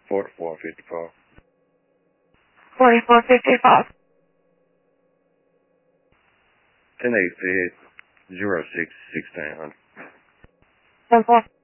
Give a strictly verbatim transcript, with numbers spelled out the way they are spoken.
forty-four fifty-four. forty-four fifty-four. ten eighty-six, zero six, sixteen hundred. ten four.